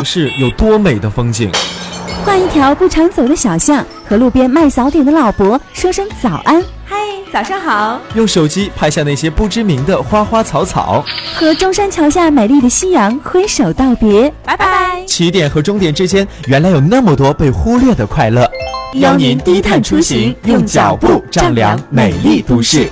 城市有多美的风景。 换一条不常走的小巷，和路边卖早点的老伯说声早安， 嗨，早上好。 用手机拍下那些不知名的花花草草， 和中山桥下美丽的夕阳挥手道别， 拜拜。 起点和终点之间，原来有那么多被忽略的快乐。邀您低碳出行，用脚步丈量美丽都市。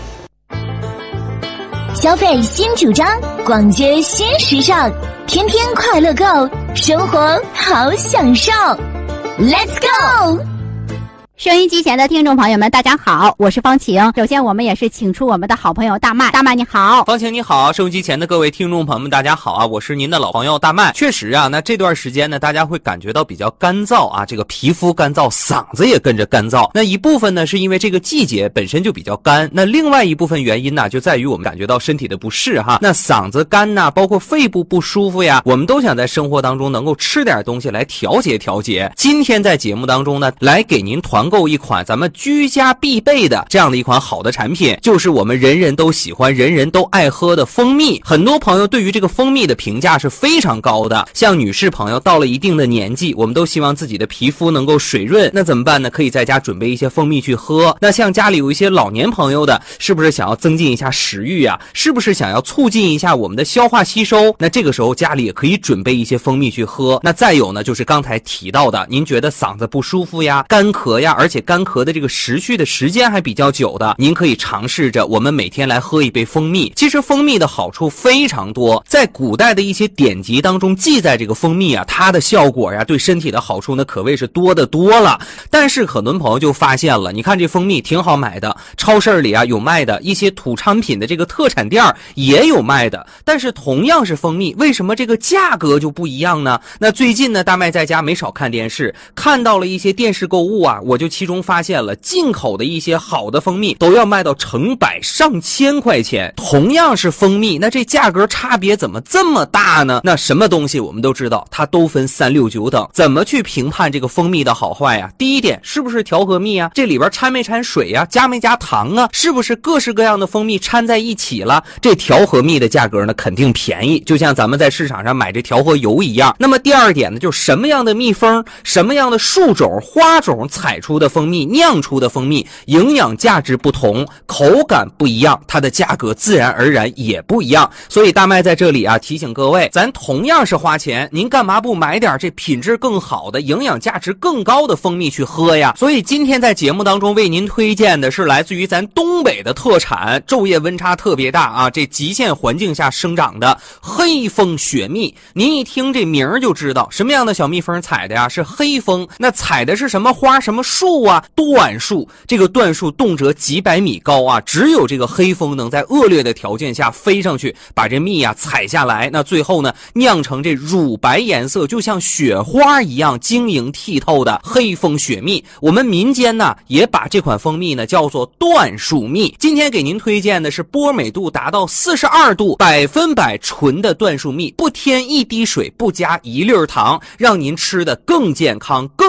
消费新主张，逛街新时尚，天天快乐购，生活好享受。Let's go！ 收音机前的听众朋友们，大家好，我是方晴。首先，我们也是请出我们的好朋友大麦。大麦你好。 方晴你好。收音机前的各位听众朋友们，大家好啊！我是您的老朋友大麦。确实啊，那这段时间呢，大家会感觉到比较干燥啊，这个皮肤干燥，嗓子也跟着干燥。那一部分呢，是因为这个季节本身就比较干。那另外一部分原因呢，就在于我们感觉到身体的不适哈。那嗓子干呐，包括肺部不舒服呀，我们都想在生活当中能够吃点东西来调节调节。今天在节目当中呢，来给您团购一款咱们居家必备的这样的一款好的产品，就是我们人人都喜欢、人人都爱喝的蜂蜜。很多朋友对于这个蜂蜜的评价是非常高的，像女士朋友到了一定的年纪，我们都希望自己的皮肤能够水润，那怎么办呢？可以在家准备一些蜂蜜去喝。那像家里有一些老年朋友的，是不是想要增进一下食欲啊？是不是想要促进一下我们的消化吸收？那这个时候家里也可以准备一些蜂蜜去喝。那再有呢，就是刚才提到的，您觉得嗓子不舒服呀、干咳呀，而且干咳的这个持续的时间还比较久的，您可以尝试着我们每天来喝一杯蜂蜜。其实蜂蜜的好处非常多，在古代的一些典籍当中记载这个蜂蜜啊，它的效果呀，对身体的好处呢可谓是多得多了。但是很多朋友就发现了，你看这蜂蜜挺好买的，超市里啊有卖的，一些土产品的这个特产店也有卖的，但是同样是蜂蜜，为什么这个价格就不一样呢？那最近呢，大麦在家没少看电视，看到了一些电视购物啊，我就其中发现了进口的一些好的蜂蜜都要卖到成百上千块钱。同样是蜂蜜，那这价格差别怎么这么大呢？那什么东西我们都知道，它都分3、6、9等，怎么去评判这个蜂蜜的好坏呀？第一点，是不是调和蜜啊？这里边掺没掺水呀？加没加糖啊？是不是各式各样的蜂蜜掺在一起了？这调和蜜的价格呢肯定便宜，就像咱们在市场上买这调和油一样。那么第二点呢，就是什么样的蜜蜂、什么样的树种、花种采出的蜂蜜、酿出的蜂蜜，营养价值不同，口感不一样，它的价格自然而然也不一样。所以大麦在这里啊提醒各位，咱同样是花钱，您干嘛不买点这品质更好的、营养价值更高的蜂蜜去喝呀？所以今天在节目当中为您推荐的是来自于咱东北的特产，昼夜温差特别大啊，这极限环境下生长的黑蜂雪蜜。您一听这名儿就知道什么样的小蜜蜂采的呀？是黑蜂。那采的是什么花、什么树啊？椴树。这个椴树动辄几百米高啊，只有这个黑蜂能在恶劣的条件下飞上去，把这蜜啊采下来。那最后呢，酿成这乳白颜色，就像雪花一样晶莹剔透的黑蜂雪蜜。我们民间呢也把这款蜂蜜呢叫做椴树蜜。今天给您推荐的是波美度达到42度，100%纯的椴树蜜，不添一滴水，不加一粒糖，让您吃的更健康、更